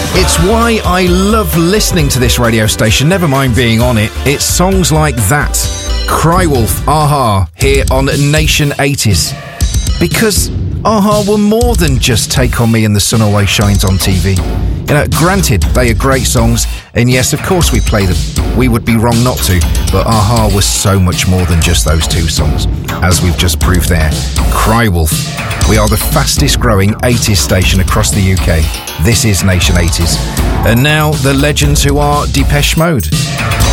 It's why I love listening to this radio station, never mind being on it. It's songs like that. Crywolf, Aha, here on Nation 80s. Because Aha were more than just Take On Me and The Sun Always Shines on TV. You know, granted, they are great songs, and yes, of course we play them. We would be wrong not to, but Aha was so much more than just those two songs, as we've just proved there. Crywolf. We are the fastest growing 80s station across the UK. This is Nation 80s. And now, the legends who are Depeche Mode.